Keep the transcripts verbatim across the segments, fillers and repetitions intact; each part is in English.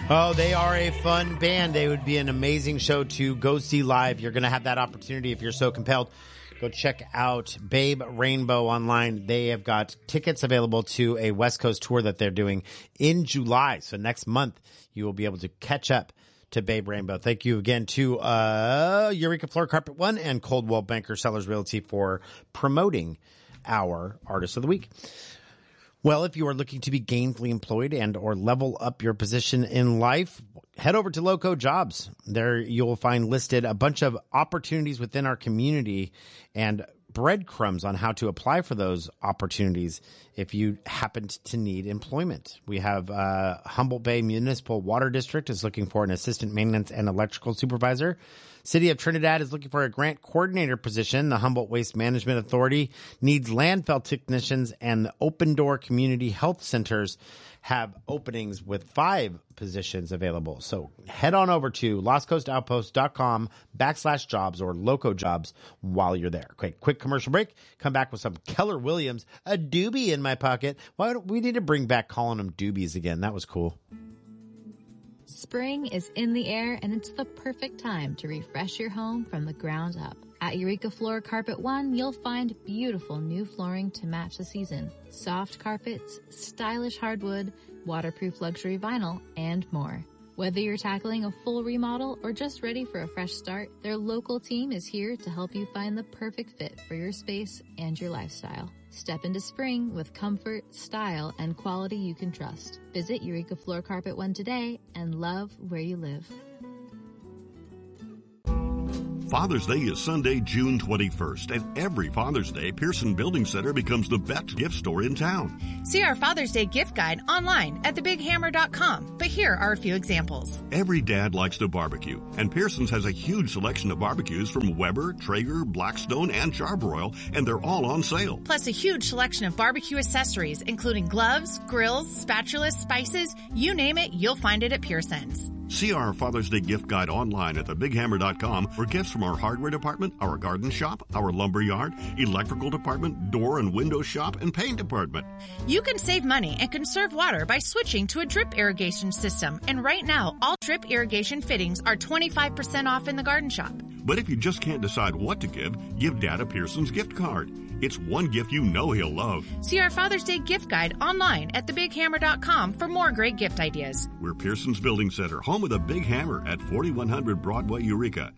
Oh, they are a fun band. They would be an amazing show to go see live. You're going to have that opportunity if you're so compelled. Go check out Babe Rainbow online. They have got tickets available to a West Coast tour that they're doing in July. So next month, you will be able to catch up to Babe Rainbow. Thank you again to uh Eureka Floor Carpet One and Coldwell Banker Sellers Realty for promoting our Artist of the Week. Well, if you are looking to be gainfully employed and or level up your position in life, head over to Loco Jobs. There you'll find listed a bunch of opportunities within our community and breadcrumbs on how to apply for those opportunities if you happen to need employment. We have uh Humboldt Bay Municipal Water District is looking for an assistant maintenance and electrical supervisor. City of Trinidad is looking for a grant coordinator position. The Humboldt Waste Management Authority needs landfill technicians, and the Open Door Community Health Centers have openings with five positions available. So head on over to lostcoastoutpost.com backslash jobs or Loco Jobs while you're there. Okay, quick commercial break. Come back with some Keller Williams, a doobie in my pocket. Why don't we need to bring back calling them doobies again? That was cool. Spring is in the air, and it's the perfect time to refresh your home from the ground up. At Eureka Floor Carpet One, you'll find beautiful new flooring to match the season, soft carpets, stylish hardwood, waterproof luxury vinyl, and more. Whether you're tackling a full remodel or just ready for a fresh start, their local team is here to help you find the perfect fit for your space and your lifestyle. Step into spring with comfort, style, and quality you can trust. Visit Eureka Floor Carpet One today and love where you live. Father's Day is Sunday, June twenty-first, and every Father's Day, Pearson Building Center becomes the best gift store in town. See our Father's Day gift guide online at the big hammer dot com, but here are a few examples. Every dad likes to barbecue, and Pearson's has a huge selection of barbecues from Weber, Traeger, Blackstone, and Charbroil, and they're all on sale. Plus a huge selection of barbecue accessories, including gloves, grills, spatulas, spices, you name it, you'll find it at Pearson's. See our Father's Day gift guide online at the big hammer dot com for gifts from our hardware department, our garden shop, our lumber yard, electrical department, door and window shop, and paint department. You can save money and conserve water by switching to a drip irrigation system. And right now, all drip irrigation fittings are twenty-five percent off in the garden shop. But if you just can't decide what to give, give Dad a Pearson's gift card. It's one gift you know he'll love. See our Father's Day gift guide online at the big hammer dot com for more great gift ideas. We're Pearson's Building Center, home of the Big Hammer at forty-one hundred Broadway, Eureka.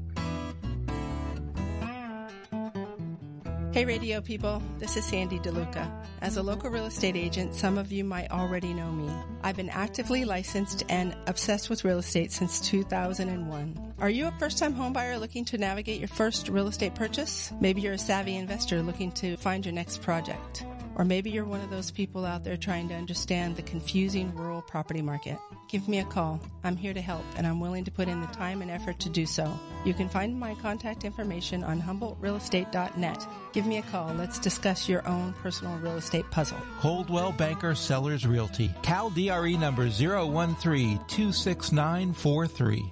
Hey radio people, this is Sandy DeLuca. As a local real estate agent, some of you might already know me. I've been actively licensed and obsessed with real estate since two thousand one. Are you a first-time homebuyer looking to navigate your first real estate purchase? Maybe you're a savvy investor looking to find your next project. Or maybe you're one of those people out there trying to understand the confusing rural property market. Give me a call. I'm here to help, and I'm willing to put in the time and effort to do so. You can find my contact information on humboldt real estate dot net. Give me a call. Let's discuss your own personal real estate puzzle. Coldwell Banker Sellers Realty. Cal D R E number zero one three two six nine four three.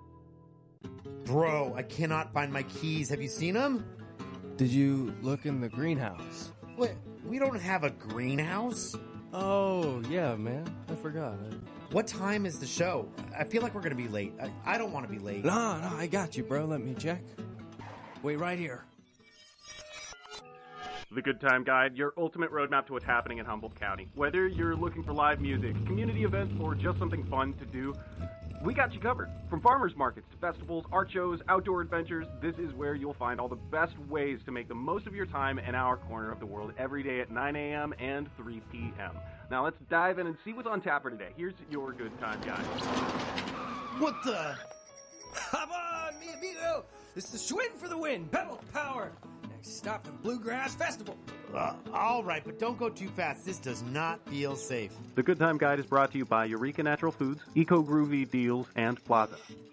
Bro, I cannot find my keys. Have you seen them? Did you look in the greenhouse? Wait, we don't have a greenhouse? Oh, yeah, man. I forgot. I... What time is the show? I feel like we're going to be late. I, I don't want to be late. No, no, I got you, bro. Let me check. Wait right here. The Good Time Guide, your ultimate roadmap to what's happening in Humboldt County. Whether you're looking for live music, community events, or just something fun to do, we got you covered. From farmers markets to festivals, art shows, outdoor adventures, this is where you'll find all the best ways to make the most of your time in our corner of the world every day at nine a.m. and three p.m. Now let's dive in and see what's on tap for today. Here's your Good Time Guide. What the? Come on, mi amigo! This is Schwinn for the win! Pedal power! Next stop, the Bluegrass Festival. Uh, all right, but don't go too fast. This does not feel safe. The Good Time Guide is brought to you by Eureka Natural Foods, Eco Groovy Deals, and Plaza.